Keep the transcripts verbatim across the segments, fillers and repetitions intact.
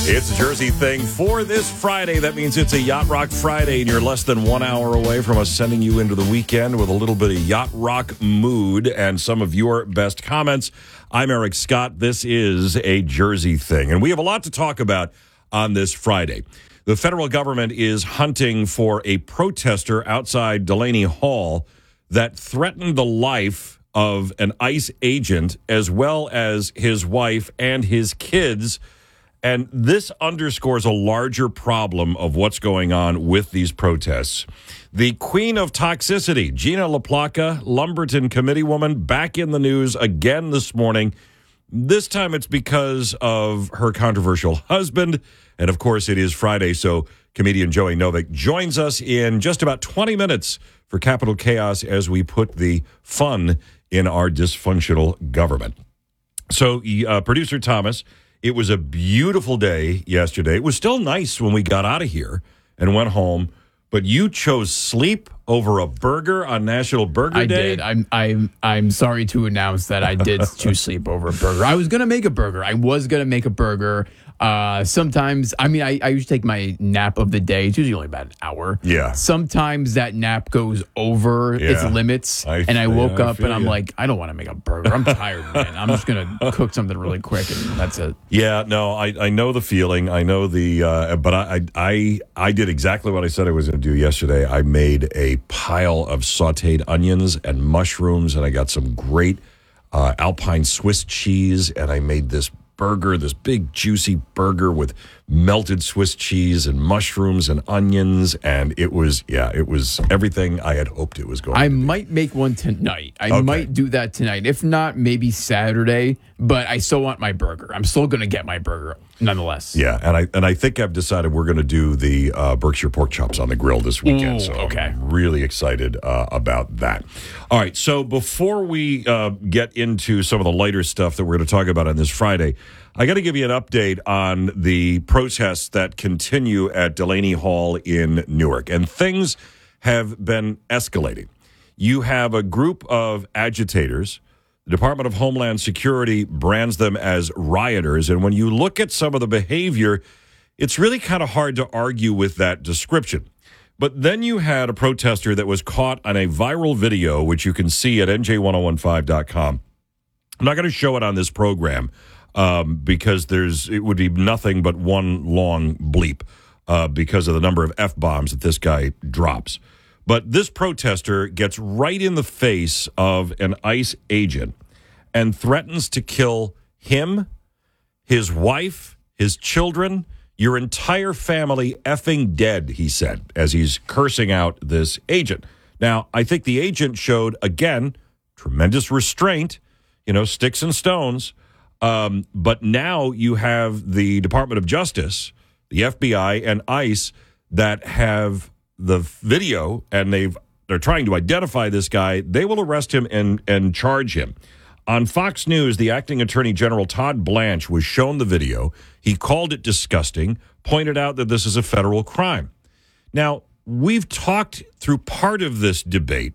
It's a Jersey thing for this Friday. That means it's a Yacht Rock Friday, and you're less than one hour away from us sending you into the weekend with a little bit of Yacht Rock mood and some of your best comments. I'm Eric Scott. This is a Jersey thing, and we have a lot to talk about on this Friday. The federal government is hunting for a protester outside Delaney Hall that threatened the life of an ICE agent as well as his wife and his kids. And this underscores a larger problem of what's going on with these protests. The queen of toxicity, Gina LaPlaca, Lumberton committeewoman, back in the news again this morning. This time it's because of her controversial husband. And, of course, it is Friday, so comedian Joey Novick joins us in just about twenty minutes for Capital Chaos as we put the fun in our dysfunctional government. So, uh, producer Thomas, it was a beautiful day yesterday. It was still nice when we got out of here and went home, but you chose sleep over a burger on National Burger I Day? I did. I'm I'm I'm sorry to announce that I did choose sleep over a burger. I was going to make a burger. I was going to make a burger. Uh, sometimes, I mean, I, I usually take my nap of the day. It's usually only about an hour. Yeah. Sometimes that nap goes over Yeah. its limits, I and I feel- woke I up feel and I'm you. like, I don't want to make a burger. I'm tired, man. I'm just going to cook something really quick, and that's it. Yeah, no, I, I know the feeling. I know the, uh, but I, I I did exactly what I said I was going to do yesterday. I made a pile of sautéed onions and mushrooms, and I got some great uh, Alpine Swiss cheese, and I made this burger, this big juicy burger with melted Swiss cheese and mushrooms and onions, and it was, yeah, it was everything I had hoped it was going I to be. might make one tonight. I Okay. might do that tonight. If not, maybe Saturday. But I still want my burger. I'm still going to get my burger nonetheless. Yeah, and I and I think I've decided we're going to do the uh, Berkshire pork chops on the grill this weekend. Ooh, so okay. I'm really excited uh, about that. All right, so before we uh, get into some of the lighter stuff that we're going to talk about on this Friday, I got to give you an update on the protests that continue at Delaney Hall in Newark, and things have been escalating. You have a group of agitators. The Department of Homeland Security brands them as rioters, and when you look at some of the behavior, it's really kind of hard to argue with that description. But then you had a protester that was caught on a viral video, which you can see at N J ten fifteen dot com. I'm not going to show it on this program um, because there's it would be nothing but one long bleep uh, because of the number of F-bombs that this guy drops. But this protester gets right in the face of an ICE agent and threatens to kill him, his wife, his children, your entire family effing dead, he said, as he's cursing out this agent. Now, I think the agent showed, again, tremendous restraint, you know, sticks and stones. Um, but now you have the Department of Justice, the F B I, and ICE that have the video, and they've they're trying to identify this guy. They will arrest him and and charge him. On Fox News, the acting attorney general Todd Blanche was shown the video. He called it disgusting, pointed out that this is a federal crime. Now, we've talked through part of this debate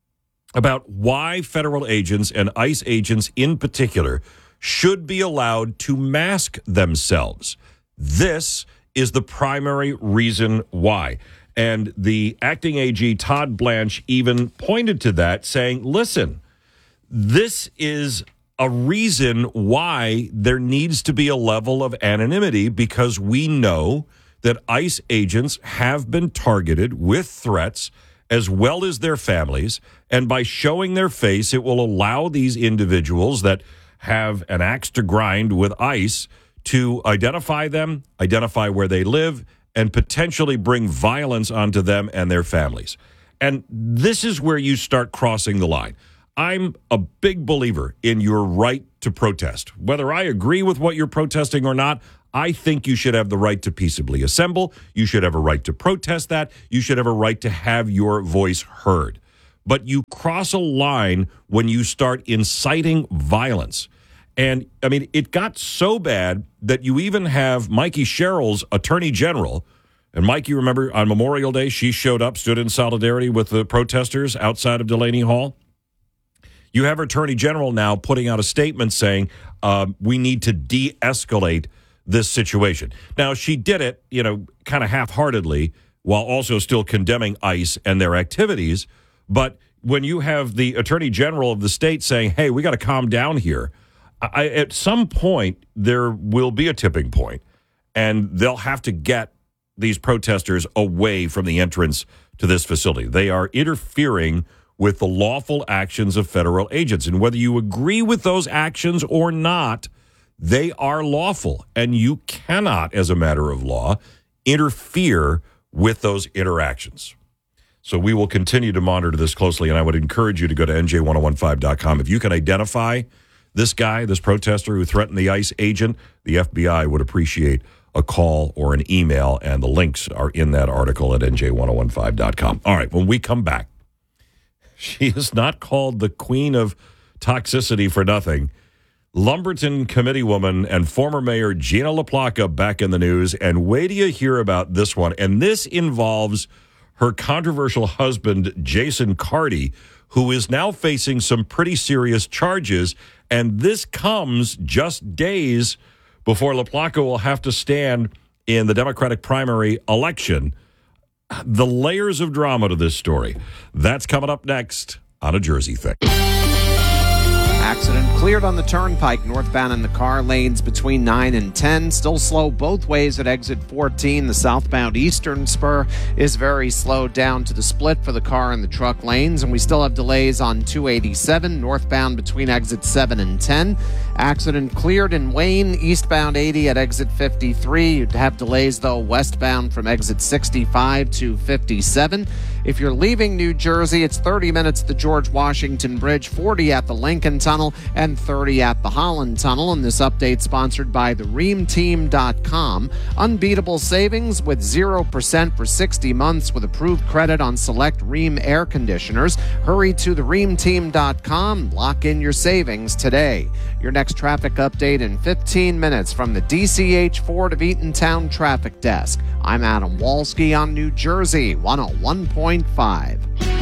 about why federal agents and ICE agents in particular should be allowed to mask themselves. This is the primary reason why. And the acting A G, Todd Blanche, even pointed to that, saying, listen, this is a reason why there needs to be a level of anonymity, because we know that ICE agents have been targeted with threats as well as their families. And by showing their face, it will allow these individuals that have an axe to grind with ICE to identify them, identify where they live, and potentially bring violence onto them and their families. And this is where you start crossing the line. I'm a big believer in your right to protest. Whether I agree with what you're protesting or not, I think you should have the right to peaceably assemble. You should have a right to protest that. You should have a right to have your voice heard. But you cross a line when you start inciting violence. And, I mean, it got so bad that you even have Mikey Sherrill's attorney general. And, Mike, you remember on Memorial Day, she showed up, stood in solidarity with the protesters outside of Delaney Hall. You have our attorney general now putting out a statement saying uh, we need to de-escalate this situation. Now, she did it, you know, kind of half-heartedly while also still condemning ICE and their activities. But when you have the Attorney General of the state saying, hey, we got to calm down here, I, at some point there will be a tipping point, and they'll have to get these protesters away from the entrance to this facility. They are interfering with the lawful actions of federal agents. And whether you agree with those actions or not, they are lawful. And you cannot, as a matter of law, interfere with those interactions. So we will continue to monitor this closely, and I would encourage you to go to N J ten fifteen dot com. If you can identify this guy, this protester who threatened the ICE agent, the F B I would appreciate a call or an email, and the links are in that article at N J ten fifteen dot com. All right, when we come back, she is not called the queen of toxicity for nothing. Lumberton committeewoman and former mayor Gina LaPlaca back in the news, and wait till you hear about this one. And this involves her controversial husband, Jason Carty, who is now facing some pretty serious charges. And this comes just days before LaPlaca will have to stand in the Democratic primary election. The layers of drama to this story. That's coming up next on A Jersey Thing. Accident cleared on the turnpike northbound in the car lanes between nine and ten. Still slow both ways at exit fourteen. The southbound eastern spur is very slowed down to the split for the car and the truck lanes. And we still have delays on two eighty-seven northbound between exit seven and ten. Accident cleared in Wayne, eastbound eighty at exit fifty-three. You'd have delays, though, westbound from exit sixty-five to fifty-seven. If you're leaving New Jersey, it's thirty minutes at the George Washington Bridge, forty at the Lincoln Tunnel, and thirty at the Holland Tunnel. And this update sponsored by the ream team dot com. Unbeatable savings with zero percent for sixty months with approved credit on select Rheem air conditioners. Hurry to the ream team dot com. Lock in your savings today. Your next traffic update in fifteen minutes from the D C H Ford of Eatontown Traffic Desk. I'm Adam Walski on New Jersey one oh one point five.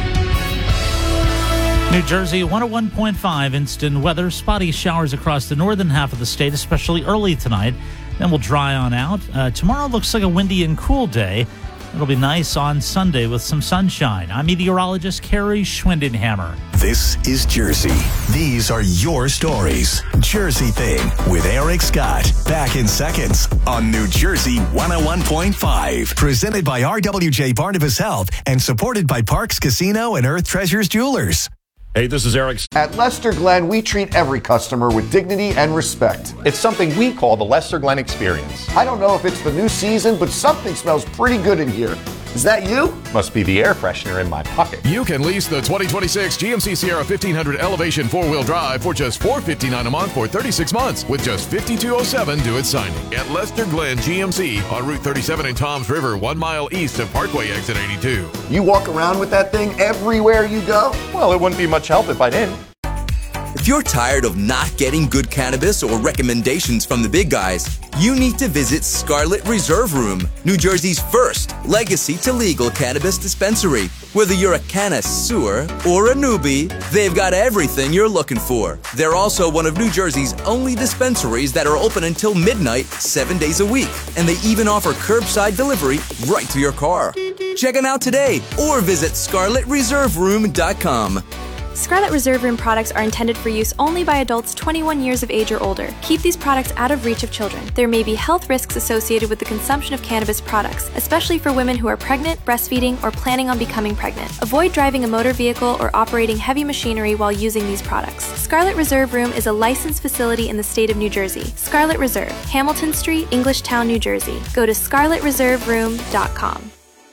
New Jersey one oh one point five instant weather. Spotty showers across the northern half of the state, especially early tonight. Then we'll dry on out. Uh, tomorrow looks like a windy and cool day. It'll be nice on Sunday with some sunshine. I'm meteorologist Carrie Schwindenhammer. This is Jersey. These are your stories. Jersey Thing with Eric Scott. Back in seconds on New Jersey one oh one point five. Presented by R W J Barnabas Health and supported by Parks Casino and Earth Treasures Jewelers. Hey, this is Eric. At Lester Glenn, we treat every customer with dignity and respect. It's something we call the Lester Glenn Experience. I don't know if it's the new season, but something smells pretty good in here. Is that you? Must be the air freshener in my pocket. You can lease the twenty twenty-six G M C Sierra fifteen hundred Elevation four-wheel drive for just four hundred fifty-nine dollars a month for thirty-six months with just fifty-two oh seven due at signing. At Lester Glenn G M C on Route thirty-seven in Toms River, one mile east of Parkway exit eighty-two. You walk around with that thing everywhere you go? Well, it wouldn't be much help if I didn't. If you're tired of not getting good cannabis or recommendations from the big guys, you need to visit Scarlet Reserve Room, New Jersey's first legacy to legal cannabis dispensary. Whether you're a connoisseur or a newbie, they've got everything you're looking for. They're also one of New Jersey's only dispensaries that are open until midnight, seven days a week. And they even offer curbside delivery right to your car. Check them out today or visit scarlet reserve room dot com. Scarlet Reserve Room products are intended for use only by adults twenty-one years of age or older. Keep these products out of reach of children. There may be health risks associated with the consumption of cannabis products, especially for women who are pregnant, breastfeeding, or planning on becoming pregnant. Avoid driving a motor vehicle or operating heavy machinery while using these products. Scarlet Reserve Room is a licensed facility in the state of New Jersey. Scarlet Reserve, Hamilton Street, Englishtown, New Jersey. Go to scarlet reserve room dot com.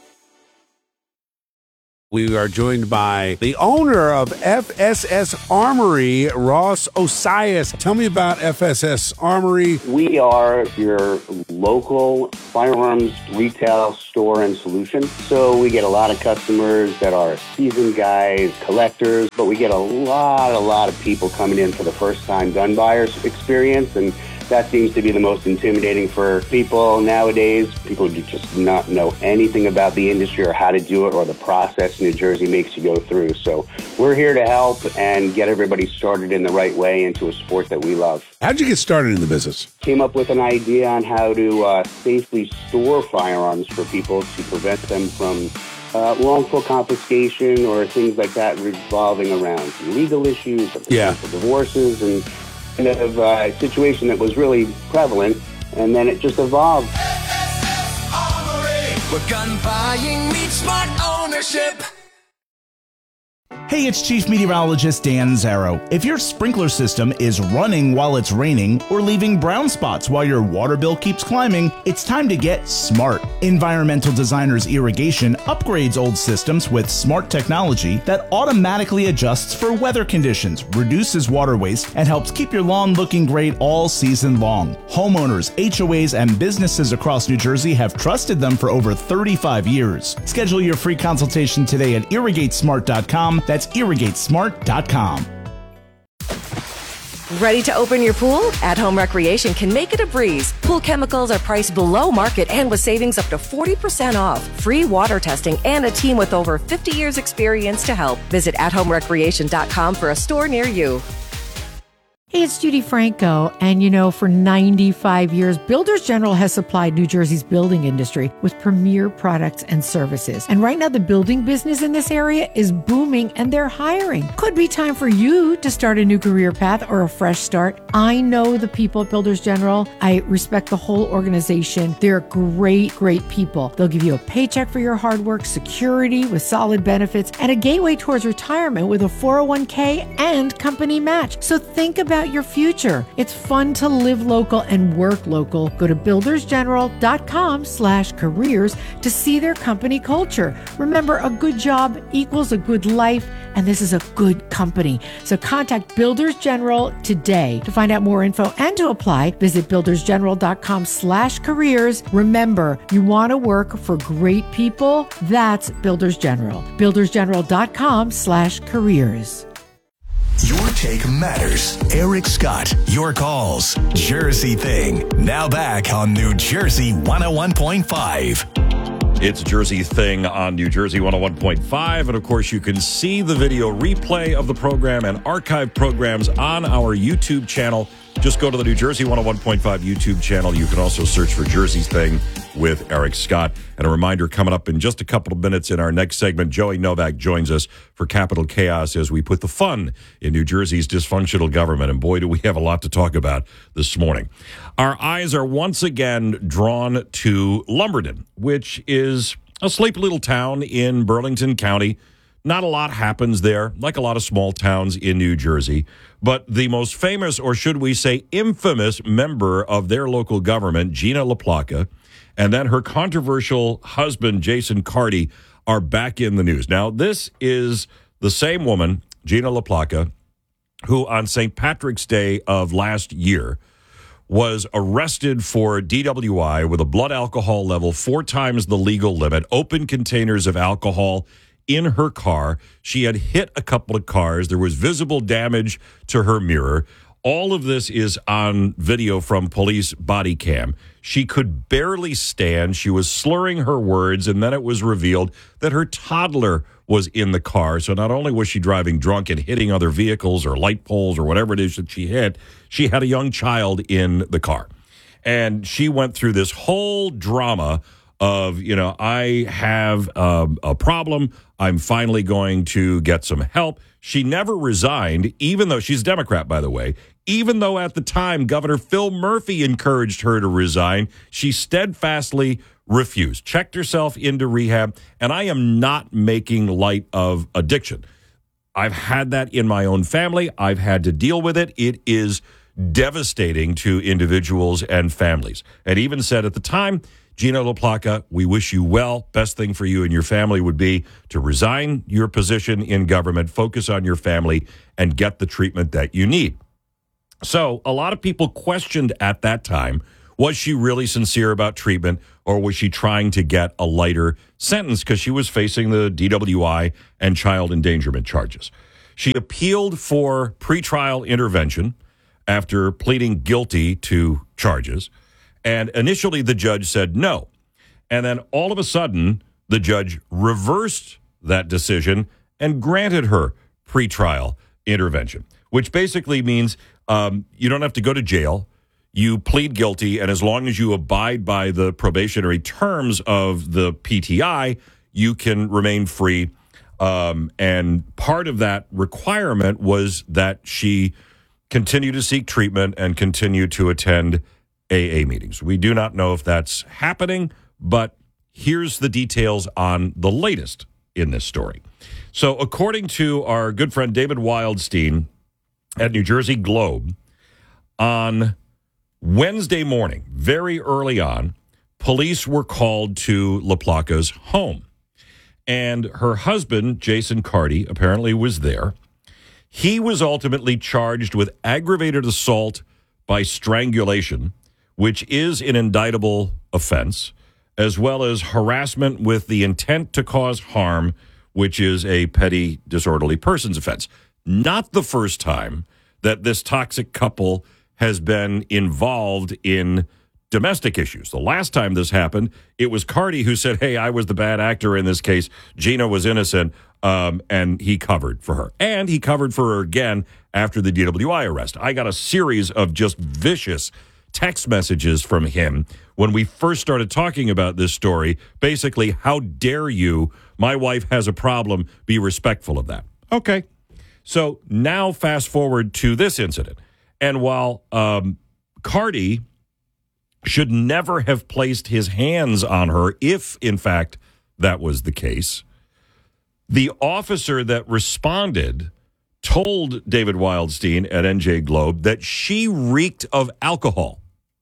We are joined by the owner of F S S Armory, Ross Osias. Tell me about F S S Armory. We are your local firearms retail store and solution. So we get a lot of customers that are seasoned guys, collectors, but we get a lot, a lot of people coming in for the first time gun buyers experience. And That seems to be the most intimidating for people nowadays. People do just not know anything about the industry or how to do it or the process New Jersey makes you go through. So we're here to help and get everybody started in the right way into a sport that we love. How'd you get started in the business? Came up with an idea on how to uh, safely store firearms for people to prevent them from uh, wrongful confiscation or things like that revolving around legal issues, or yeah. divorces, and kind of a uh, situation that was really prevalent, and then it just evolved. Where gun buying meets smart ownership. Hey, it's Chief Meteorologist Dan Zarrow. If your sprinkler system is running while it's raining or leaving brown spots while your water bill keeps climbing, it's time to get smart. Environmental Designers Irrigation upgrades old systems with smart technology that automatically adjusts for weather conditions, reduces water waste, and helps keep your lawn looking great all season long. Homeowners, H O As, and businesses across New Jersey have trusted them for over thirty-five years. Schedule your free consultation today at irrigate smart dot com. That's irrigate smart dot com. Ready to open your pool? At Home Recreation can make it a breeze. Pool chemicals are priced below market and with savings up to forty percent off. Free water testing and a team with over fifty years experience to help. Visit at home recreation dot com for a store near you. Hey, it's Judy Franco, and you know, for ninety-five years, Builders General has supplied New Jersey's building industry with premier products and services. And right now, the building business in this area is booming, and they're hiring. Could be time for you to start a new career path or a fresh start. I know the people at Builders General. I respect the whole organization. They're great, great people. They'll give you a paycheck for your hard work, security with solid benefits, and a gateway towards retirement with a four oh one k and company match. So think about your future. It's fun to live local and work local. Go to builders general dot com slash careers to see their company culture. Remember, a good job equals a good life, and this is a good company. So contact Builders General today. To find out more info and to apply, visit builders general dot com slash careers. Remember, you want to work for great people? That's Builders General. builders general dot com slash careers. Your take matters. Eric Scott, your calls. Jersey Thing. Now back on New Jersey one oh one point five. It's Jersey Thing on New Jersey one oh one point five. And of course, you can see the video replay of the program and archive programs on our YouTube channel. Just go to the New Jersey one oh one point five YouTube channel. You can also search for Jersey Thing with Eric Scott. And a reminder, coming up in just a couple of minutes in our next segment, Joey Novak joins us for Capital Chaos as we put the fun in New Jersey's dysfunctional government. And boy, do we have a lot to talk about this morning. Our eyes are once again drawn to Lumberton, which is a sleepy little town in Burlington County. Not a lot happens there, like a lot of small towns in New Jersey. But the most famous, or should we say infamous, member of their local government, Gina LaPlaca, and then her controversial husband, Jason Carty, are back in the news. Now, this is the same woman, Gina LaPlaca, who on Saint Patrick's Day of last year was arrested for D W I with a blood alcohol level four times the legal limit, open containers of alcohol in her car. She had hit a couple of cars. There was visible damage to her mirror. All of this is on video from police body cam. She could barely stand. She was slurring her words, and then it was revealed that her toddler was in the car. So not only was she driving drunk and hitting other vehicles or light poles or whatever it is that she hit, she had a young child in the car. And she went through this whole drama of, you know, I have um, a problem. I'm finally going to get some help. She never resigned, even though she's a Democrat, by the way, even though at the time Governor Phil Murphy encouraged her to resign. She steadfastly refused, checked herself into rehab. And I am not making light of addiction. I've had that in my own family. I've had to deal with it. It is devastating to individuals and families. And even said at the time, Gina LaPlaca, we wish you well. Best thing for you and your family would be to resign your position in government, focus on your family, and get the treatment that you need. So a lot of people questioned at that time, was she really sincere about treatment, or was she trying to get a lighter sentence because she was facing the D W I and child endangerment charges? She appealed for pretrial intervention after pleading guilty to charges. And initially, the judge said no. And then all of a sudden, the judge reversed that decision and granted her pretrial intervention, which basically means um, you don't have to go to jail. You plead guilty, and as long as you abide by the probationary terms of the P T I, you can remain free. Um, and part of that requirement was that she continue to seek treatment and continue to attend A A meetings. We do not know if that's happening, but here's the details on the latest in this story. So according to our good friend David Wildstein at New Jersey Globe, on Wednesday morning, very early on, police were called to LaPlaca's home. And her husband, Jason Carty, apparently was there. He was ultimately charged with aggravated assault by strangulation, which is an indictable offense, as well as harassment with the intent to cause harm, which is a petty disorderly persons offense. Not the first time that this toxic couple has been involved in domestic issues. The last time this happened, it was Carty who said, hey, I was the bad actor in this case. Gina was innocent, um, and he covered for her. And he covered for her again after the D W I arrest. I got a series of just vicious text messages from him when we first started talking about this story. Basically, how dare you? My wife has a problem. Be respectful of that. Okay. So now fast forward to this incident. And while um, Carty should never have placed his hands on her, if, in fact, that was the case, the officer that responded told David Wildstein at N J Globe that she reeked of alcohol.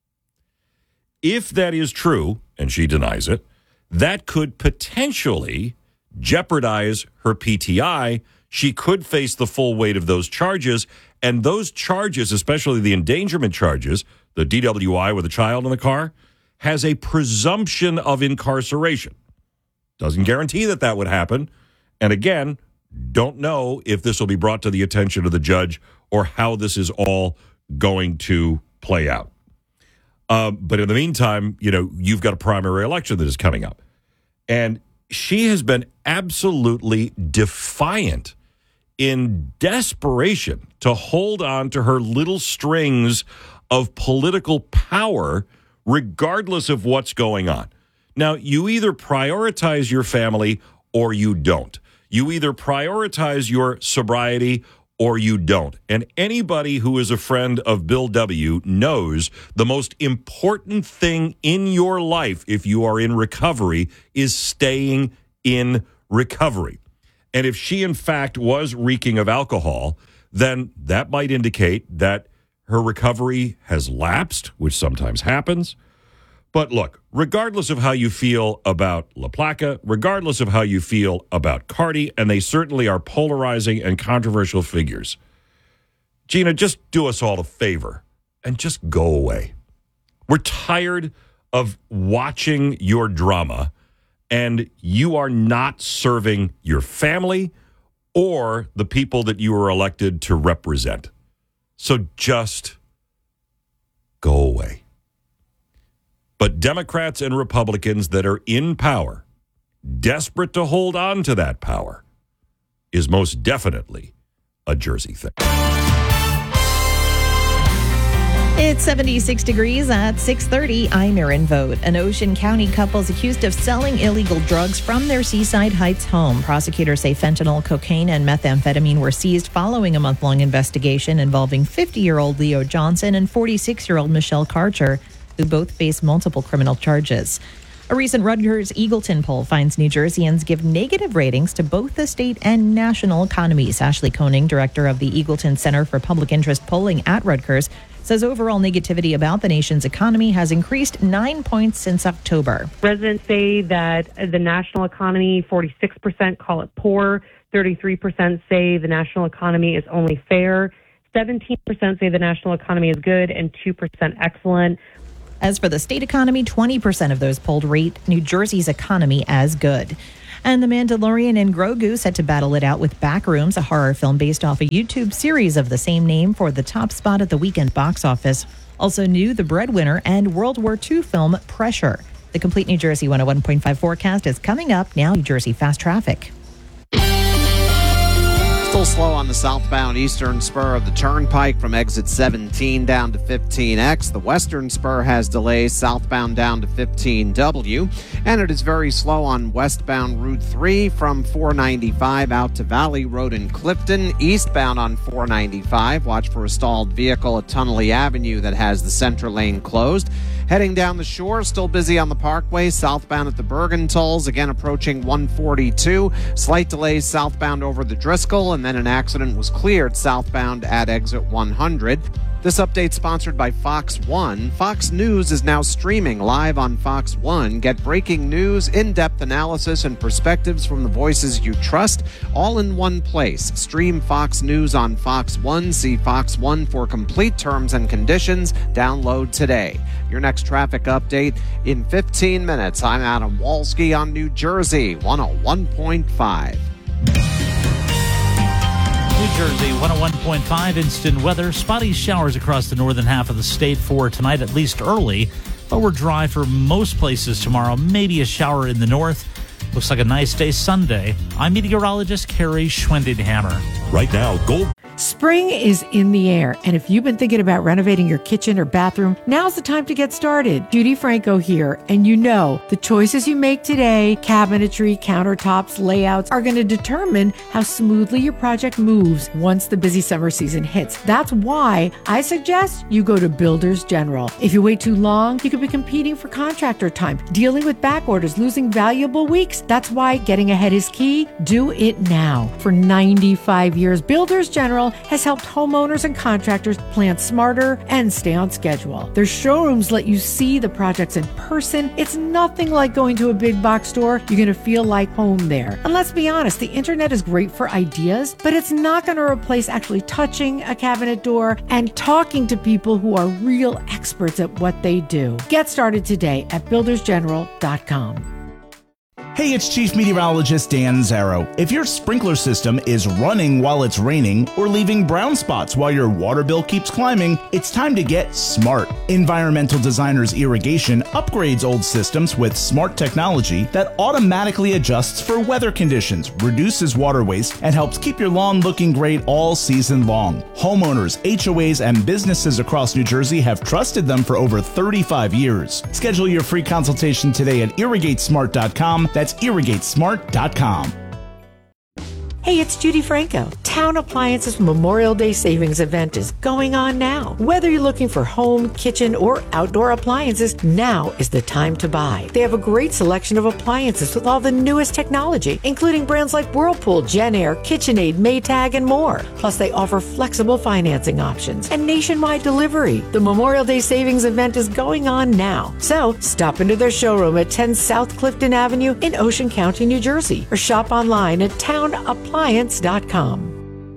If that is true, and she denies it, that could potentially jeopardize her P T I. She could face the full weight of those charges, and those charges, especially the endangerment charges, the D W I with a child in the car, has a presumption of incarceration. Doesn't guarantee that that would happen. And again, don't know if this will be brought to the attention of the judge or how this is all going to play out. Uh, but in the meantime, you know, you've got a primary election that is coming up. And she has been absolutely defiant in desperation to hold on to her little strings of political power, regardless of what's going on. Now, you either prioritize your family or you don't. You either prioritize your sobriety or you don't. And anybody who is a friend of Bill W. knows the most important thing in your life, if you are in recovery, is staying in recovery. And if she, in fact, was reeking of alcohol, then that might indicate that her recovery has lapsed, which sometimes happens. But look, regardless of how you feel about LaPlaca, regardless of how you feel about Carty, and they certainly are polarizing and controversial figures, Gina, just do us all a favor and just go away. We're tired of watching your drama, and you are not serving your family or the people that you were elected to represent. So just go away. But Democrats and Republicans that are in power, desperate to hold on to that power, is most definitely a Jersey thing. It's seventy-six degrees at six thirty. I'm Erin Vogt. An Ocean County couple is accused of selling illegal drugs from their Seaside Heights home. Prosecutors say fentanyl, cocaine, and methamphetamine were seized following a month-long investigation involving fifty-year-old Leo Johnson and forty-six-year-old Michelle Karcher, who both face multiple criminal charges. A recent Rutgers Eagleton poll finds New Jerseyans give negative ratings to both the state and national economies. Ashley Koenig, director of the Eagleton Center for Public Interest Polling at Rutgers, says overall negativity about the nation's economy has increased nine points since October. Residents say that the national economy, forty-six percent call it poor, thirty-three percent say the national economy is only fair, seventeen percent say the national economy is good, and two percent excellent. As for the state economy, twenty percent of those polled rate New Jersey's economy as good. And The Mandalorian and Grogu set to battle it out with Backrooms, a horror film based off a YouTube series of the same name, for the top spot at the weekend box office. Also new, The Breadwinner and World War Two film Pressure. The complete New Jersey one oh one point five forecast is coming up now. New Jersey Fast Traffic. Still slow on the southbound eastern spur of the Turnpike from exit seventeen down to fifteen X. The western spur has delays southbound down to fifteen W. And it is very slow on westbound Route three from four ninety-five out to Valley Road in Clifton. Eastbound on four ninety-five, watch for a stalled vehicle at Tunnelly Avenue that has the center lane closed. Heading down the shore, still busy on the Parkway, southbound at the Bergen tolls, again approaching one forty-two. Slight delays southbound over the Driscoll, and then an accident was cleared southbound at exit one hundred. This update sponsored by Fox One. Fox News is now streaming live on Fox One. Get breaking news, in-depth analysis, and perspectives from the voices you trust, all in one place. Stream Fox News on Fox One. See Fox One for complete terms and conditions. Download today. Your next traffic update in fifteen minutes. I'm Adam Walski on New Jersey one oh one point five. New Jersey one oh one point five instant weather. Spotty showers across the northern half of the state for tonight, at least early. But we're dry for most places tomorrow. Maybe a shower in the north. Looks like a nice day Sunday. I'm meteorologist Carrie Schwendinhammer. Right now, Gold. Spring is in the air, and if you've been thinking about renovating your kitchen or bathroom, now's the time to get started. Judy Franco here, and you know the choices you make today, cabinetry, countertops, layouts, are going to determine how smoothly your project moves once the busy summer season hits. That's why I suggest you go to Builders General. If you wait too long, you could be competing for contractor time, dealing with back orders, losing valuable weeks. That's why getting ahead is key. Do it now. For ninety-five years, Builders General has helped homeowners and contractors plan smarter and stay on schedule. Their showrooms let you see the projects in person. It's nothing like going to a big box store. You're going to feel like home there. And let's be honest, the internet is great for ideas, but it's not going to replace actually touching a cabinet door and talking to people who are real experts at what they do. Get started today at builders general dot com. Hey, it's Chief Meteorologist Dan Zarrow. If your sprinkler system is running while it's raining or leaving brown spots while your water bill keeps climbing, it's time to get smart. Environmental Designers Irrigation upgrades old systems with smart technology that automatically adjusts for weather conditions, reduces water waste, and helps keep your lawn looking great all season long. Homeowners, H O As, and businesses across New Jersey have trusted them for over thirty-five years. Schedule your free consultation today at irrigate smart dot com. That's irrigate smart dot com. Hey, it's Judy Franco. Town Appliances Memorial Day Savings Event is going on now. Whether you're looking for home, kitchen, or outdoor appliances, now is the time to buy. They have a great selection of appliances with all the newest technology, including brands like Whirlpool, JennAir, KitchenAid, Maytag, and more. Plus, they offer flexible financing options and nationwide delivery. The Memorial Day Savings Event is going on now. So, stop into their showroom at ten South Clifton Avenue in Ocean County, New Jersey, or shop online at town appliance dot com.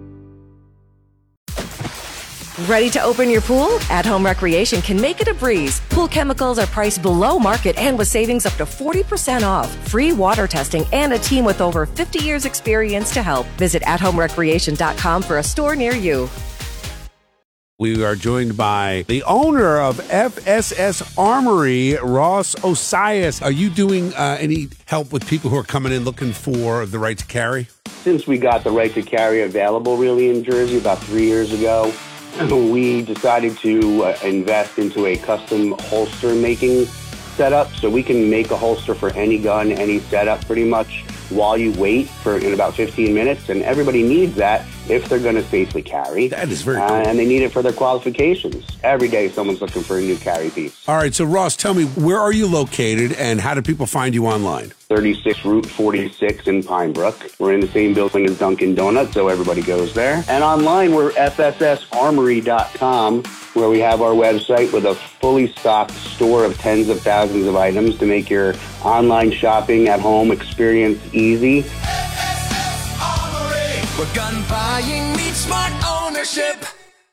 Ready to open your pool? At Home Recreation can make it a breeze. Pool chemicals are priced below market and with savings up to forty percent off. Free water testing and a team with over fifty years experience to help. Visit at home recreation dot com for a store near you. We are joined by the owner of F S S Armory, Ross Osias. Are you doing uh, any help with people who are coming in looking for the right to carry? Since we got the right to carry available really in Jersey about three years ago, we decided to uh, invest into a custom holster making setup. So we can make a holster for any gun, any setup pretty much while you wait for in about fifteen minutes. And everybody needs that if they're going to safely carry. That is very cool. Uh, and they need it for their qualifications. Every day someone's looking for a new carry piece. All right, so Ross, tell me, where are you located and how do people find you online? thirty-six Route forty-six in Pine Brook. We're in the same building as Dunkin' Donuts, so everybody goes there. And online, we're F S S armory dot com, where we have our website with a fully stocked store of tens of thousands of items to make your online shopping at home experience easy. Where gun buying meets smart ownership.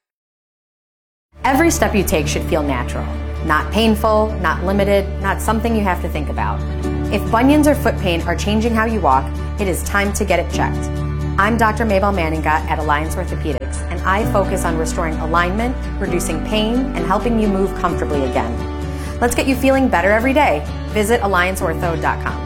Every step you take should feel natural, not painful, not limited, not something you have to think about. If bunions or foot pain are changing how you walk, it is time to get it checked. I'm Doctor Mabel Manninga at Alliance Orthopedics, and I focus on restoring alignment, reducing pain, and helping you move comfortably again. Let's get you feeling better every day. Visit alliance ortho dot com.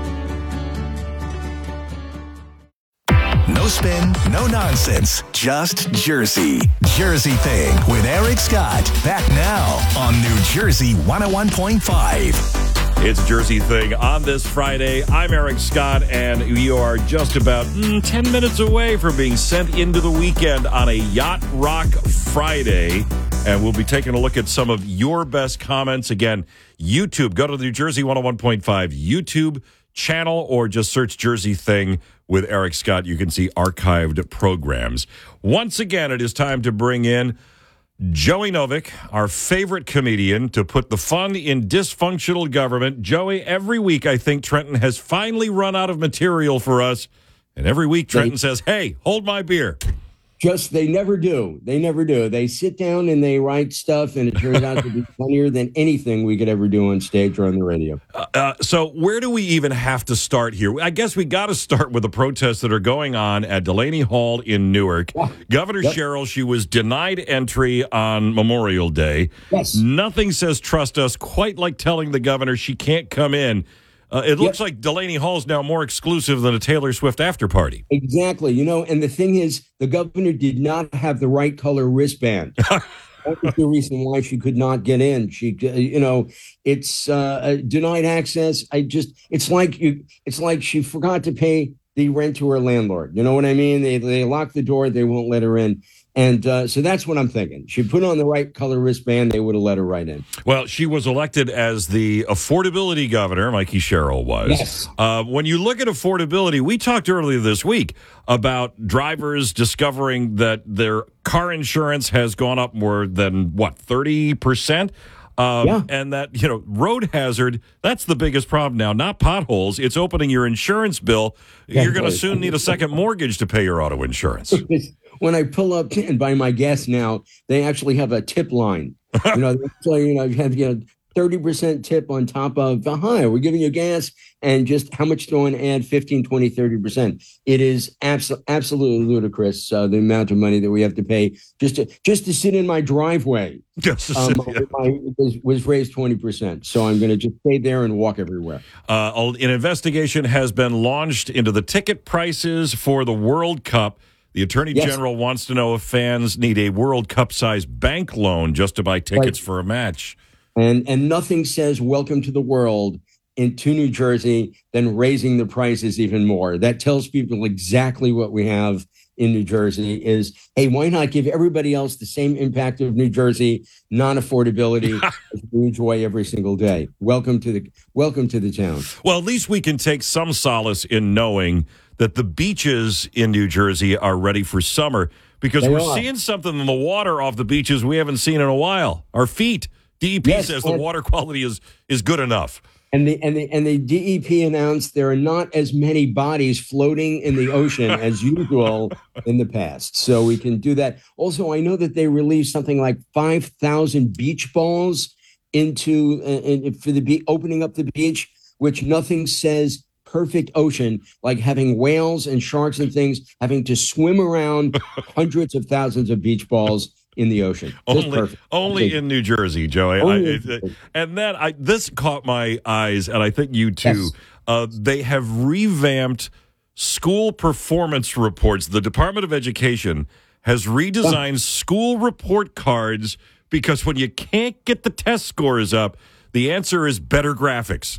No spin, no nonsense, just Jersey. Jersey Thing with Eric Scott. Back now on New Jersey one oh one point five. It's Jersey Thing on this Friday. I'm Eric Scott, and we are just about mm, ten minutes away from being sent into the weekend on a Yacht Rock Friday. And we'll be taking a look at some of your best comments. Again, YouTube. Go to the New Jersey one oh one point five YouTube channel or just search Jersey Thing with Eric Scott. You can see archived programs. Once again, it is time to bring in Joey Novick, our favorite comedian, to put the fun in dysfunctional government. Joey, every week I think Trenton has finally run out of material for us. And every week Trenton they, says, hey, hold my beer. Just, they never do. They never do. They sit down and they write stuff, and it turns out to be funnier than anything we could ever do on stage or on the radio. Uh, uh, so where do we even have to start here? I guess we got to start with the protests that are going on at Delaney Hall in Newark. Yeah. Governor yep. Sherrill, she was denied entry on Memorial Day. Yes. Nothing says trust us quite like telling the governor she can't come in. Uh, it looks yep. like Delaney Hall is now more exclusive than a Taylor Swift after party. Exactly. You know, and the thing is, the governor did not have the right color wristband. That was the reason why she could not get in. She, you know, it's uh, denied access. I just, it's like you, it's like she forgot to pay the rent to her landlord. You know what I mean? They they lock the door. They won't let her in. And uh, so that's what I'm thinking. She put on the right color wristband. They would have let her right in. Well, she was elected as the affordability governor, Mikey Sherrill was. Yes. Uh, when you look at affordability, we talked earlier this week about drivers discovering that their car insurance has gone up more than, what, thirty percent? Um, yeah. And that, you know, road hazard, that's the biggest problem now, not potholes. It's opening your insurance bill. Yeah, You're going to soon need a second mortgage to pay your auto insurance. When I pull up and buy my gas now, they actually have a tip line. You know, so, you know, you have, you know, thirty percent tip on top of, uh, hi, we're giving you gas, and just how much do you want to add? fifteen, twenty, thirty percent. It is abso- absolutely ludicrous, uh, the amount of money that we have to pay just to just to sit in my driveway. Just to um, sit, yeah. my, was, was raised twenty percent. So I'm going to just stay there and walk everywhere. Uh, an investigation has been launched into the ticket prices for the World Cup. The Attorney yes. General wants to know if fans need a World Cup-sized bank loan just to buy tickets right. for a match. And and nothing says welcome to the world into New Jersey than raising the prices even more. That tells people exactly what we have in New Jersey is, hey, why not give everybody else the same impact of New Jersey non-affordability as we enjoy every single day? Welcome to the welcome to the town. Well, at least we can take some solace in knowing that the beaches in New Jersey are ready for summer, because They we're are. seeing something in the water off the beaches we haven't seen in a while. Our feet. D E P Yes, says the and- water quality is is good enough. And the and the and the D E P announced there are not as many bodies floating in the ocean as usual in the past. So we can do that. Also, I know that they released something like five thousand beach balls into uh, in, for the be- opening up the beach, which nothing says perfect ocean like having whales and sharks and things having to swim around hundreds of thousands of beach balls in the ocean. Just Only, perfect. only Okay. in New Jersey, Joey. Only I, in New Jersey. and then I, this caught my eyes, and I think you too. Yes. Uh, they have revamped school performance reports. The Department of Education has redesigned school report cards because when you can't get the test scores up, the answer is better graphics.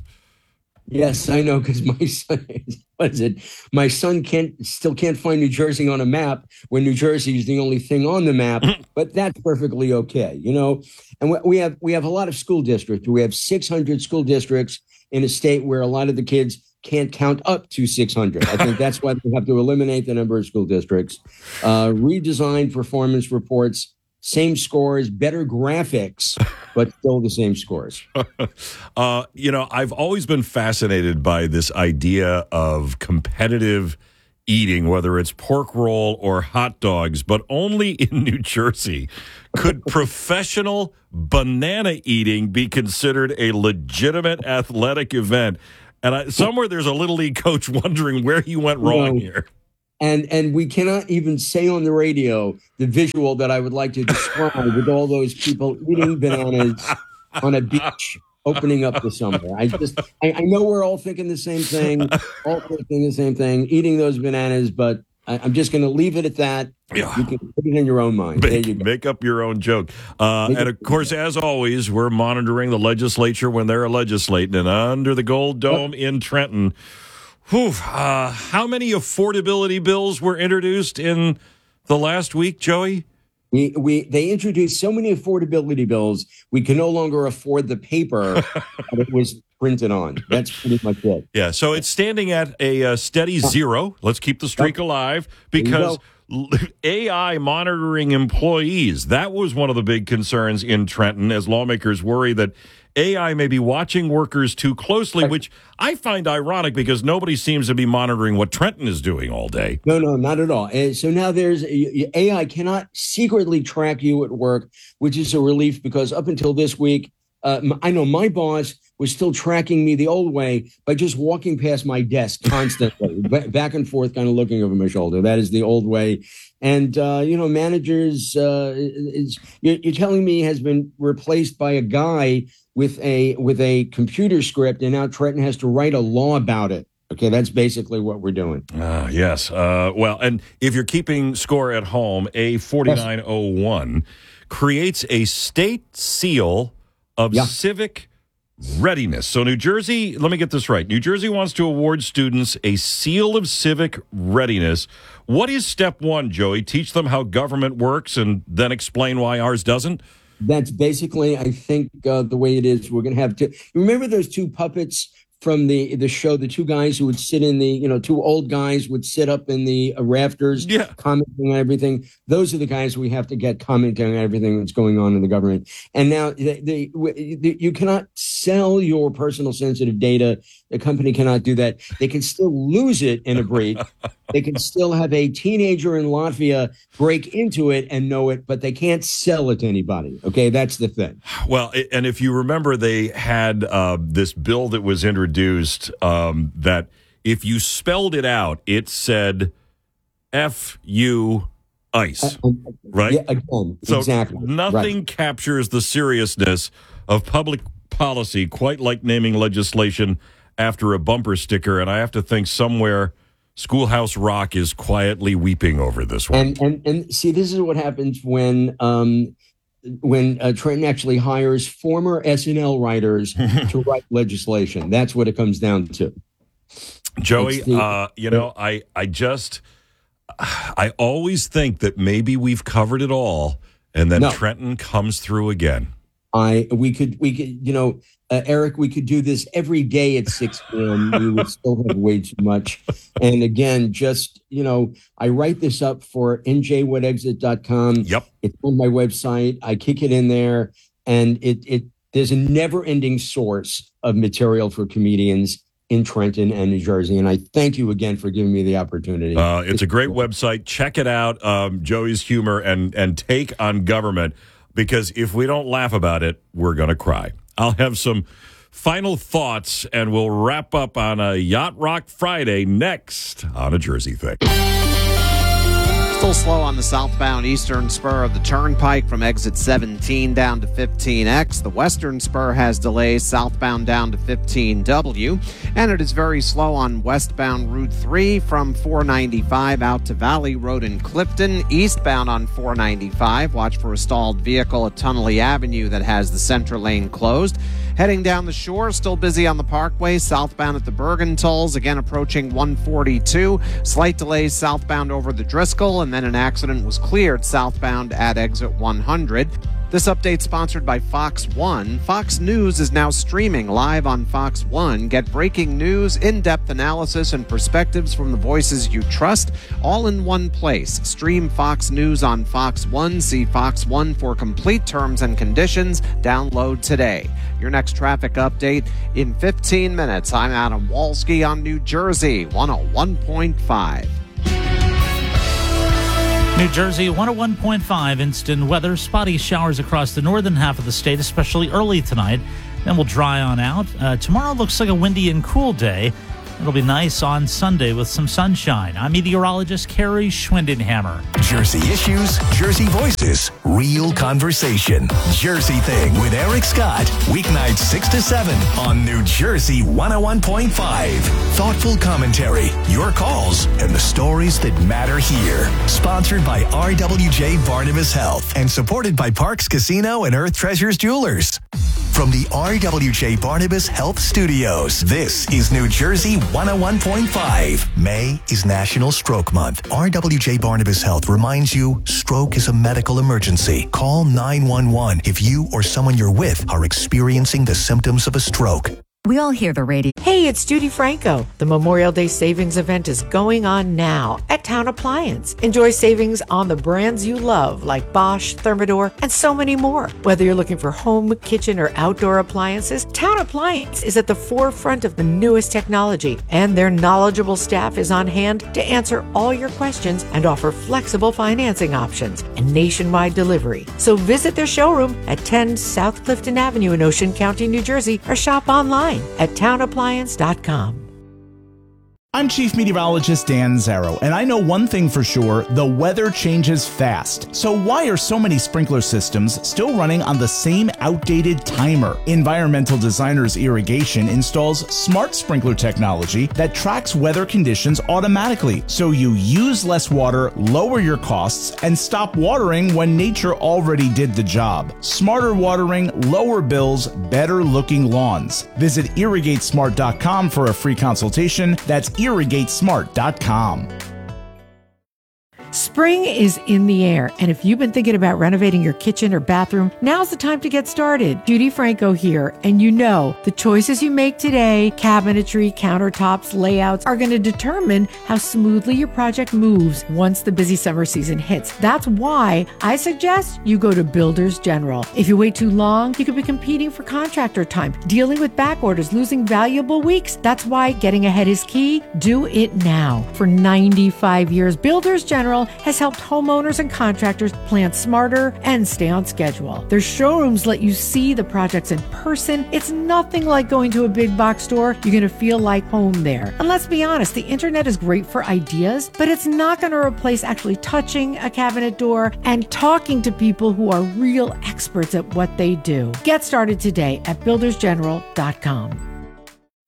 Yes, I know, because my son, what is it? My son can't still can't find New Jersey on a map when New Jersey is the only thing on the map. But that's perfectly okay, you know. And we- we have we have a lot of school districts. We have six hundred school districts in a state where a lot of the kids can't count up to six hundred. I think that's why we have to eliminate the number of school districts. Uh, redesign performance reports. Same scores, better graphics, but still the same scores. uh, you know, I've always been fascinated by this idea of competitive eating, whether it's pork roll or hot dogs, but only in New Jersey could professional banana eating be considered a legitimate athletic event. And I, somewhere there's a Little League coach wondering where he went wrong No. here. And and we cannot even say on the radio the visual that I would like to describe with all those people eating bananas on a beach opening up the summer. I just I, I know we're all thinking the same thing, all thinking the same thing, eating those bananas, but I, I'm just going to leave it at that. Yeah. You can put it in your own mind. There Make, you go. make up your own joke. Uh, and of course, as always, we're monitoring the legislature when they're legislating. And under the Gold Dome in Trenton, whew, uh, how many affordability bills were introduced in the last week, Joey? We, we they introduced so many affordability bills, we can no longer afford the paper that it was printed on. That's pretty much it. Yeah, so it's standing at a uh, steady zero. Let's keep the streak alive because A I monitoring employees, that was one of the big concerns in Trenton as lawmakers worry that A I may be watching workers too closely, which I find ironic because nobody seems to be monitoring what Trenton is doing all day. No, no, not at all. And so now there's A I cannot secretly track you at work, which is a relief because up until this week, uh, I know my boss was still tracking me the old way by just walking past my desk constantly, back and forth, kind of looking over my shoulder. That is the old way. And, uh, you know, managers, uh, is, you're, you're telling me has been replaced by a guy with a with a computer script, and now Trenton has to write a law about it. Okay, that's basically what we're doing. Uh, yes. Uh, well, and if you're keeping score at home, A forty-nine oh one creates a state seal of Yeah. civic readiness. So New Jersey, let me get this right. New Jersey wants to award students a seal of civic readiness. What is step one, Joey? Teach them how government works and then explain why ours doesn't? That's basically, I think, uh, the way it is. We're going to have to remember those two puppets from the the show, the two guys who would sit in the, you know, two old guys would sit up in the uh, rafters, yeah. commenting on everything. Those are the guys we have to get commenting on everything that's going on in the government. And now they, they, they, you cannot sell your personal sensitive data. The company cannot do that. They can still lose it in a breach. They can still have a teenager in Latvia break into it and know it, but they can't sell it to anybody. Okay, that's the thing. Well, and if you remember, they had uh, this bill that was introduced um, that if you spelled it out, it said F U ICE, right? Yeah, again, so exactly. Nothing Right. captures the seriousness of public policy quite like naming legislation after a bumper sticker, and I have to think somewhere Schoolhouse Rock is quietly weeping over this one. And and and see, this is what happens when um, when uh, Trenton actually hires former S N L writers to write legislation. That's what it comes down to. Joey, It's the- uh, you know, I, I just, I always think that maybe we've covered it all, and then No. Trenton comes through again. I we could we could you know uh, Eric, we could do this every day at six p.m. We would still have way too much. And again, just you know, I write this up for N J what exit dot com. Yep, it's on my website. I kick it in there, and it it there's a never-ending source of material for comedians in Trenton and New Jersey. And I thank you again for giving me the opportunity. Uh, it's a great website. Check it out. Um, Joey's humor and and take on government. Because if we don't laugh about it, we're going to cry. I'll have some final thoughts, and we'll wrap up on a Yacht Rock Friday next on A Jersey Thing. Still slow on the southbound eastern spur of the Turnpike from exit seventeen down to fifteen X. The western spur has delays southbound down to fifteen W. And it is very slow on westbound Route three from four ninety-five out to Valley Road in Clifton. Eastbound on four ninety-five, watch for a stalled vehicle at Tunnelly Avenue that has the center lane closed. Heading down the shore, still busy on the Parkway, southbound at the Bergen tolls, again approaching one forty-two. Slight delays southbound over the Driscoll, and then an accident was cleared southbound at exit one hundred. This update sponsored by Fox One. Fox News is now streaming live on Fox One. Get breaking news, in-depth analysis, and perspectives from the voices you trust, all in one place. Stream Fox News on Fox One. See Fox One for complete terms and conditions. Download today. Your next traffic update in fifteen minutes. I'm Adam Walski on New Jersey, one oh one point five. New Jersey, one oh one point five instant weather. Spotty showers across the northern half of the state, especially early tonight. Then we'll dry on out. Uh, tomorrow looks like a windy and cool day. It'll be nice on Sunday with some sunshine. I'm meteorologist Carrie Schwindenhammer. Jersey issues, Jersey voices, real conversation. Jersey Thing with Eric Scott. Weeknights six to seven on New Jersey one oh one point five. Thoughtful commentary, your calls, and the stories that matter here. Sponsored by R W J Barnabas Health and supported by Parks Casino and Earth Treasures Jewelers. From the R W J Barnabas Health Studios, this is New Jersey one oh one point five. May is National Stroke Month. R W J Barnabas Health reminds you, stroke is a medical emergency. Call nine one one if you or someone you're with are experiencing the symptoms of a stroke. We all hear the radio. Hey, it's Judy Franco. The Memorial Day Savings event is going on now at Town Appliance. Enjoy savings on the brands you love like Bosch, Thermador, and so many more. Whether you're looking for home, kitchen, or outdoor appliances, Town Appliance is at the forefront of the newest technology, and their knowledgeable staff is on hand to answer all your questions and offer flexible financing options and nationwide delivery. So visit their showroom at ten South Clifton Avenue in Ocean County, New Jersey, or shop online at town appliance dot com. I'm Chief Meteorologist Dan Zarrow, and I know one thing for sure, the weather changes fast. So why are so many sprinkler systems still running on the same outdated timer? Environmental Designers Irrigation installs smart sprinkler technology that tracks weather conditions automatically, so you use less water, lower your costs, and stop watering when nature already did the job. Smarter watering, lower bills, better looking lawns. Visit irrigate smart dot com for a free consultation. That's irrigate smart dot com. Spring is in the air, and if you've been thinking about renovating your kitchen or bathroom, now's the time to get started. Judy Franco here, and you know the choices you make today, cabinetry, countertops, layouts, are going to determine how smoothly your project moves once the busy summer season hits. That's why I suggest you go to Builders General. If you wait too long, you could be competing for contractor time, dealing with back orders, losing valuable weeks. That's why getting ahead is key. Do it now. For ninety-five years, Builders General has helped homeowners and contractors plan smarter and stay on schedule. Their showrooms let you see the projects in person. It's nothing like going to a big box store. You're going to feel like home there. And let's be honest, the internet is great for ideas, but it's not going to replace actually touching a cabinet door and talking to people who are real experts at what they do. Get started today at builders general dot com.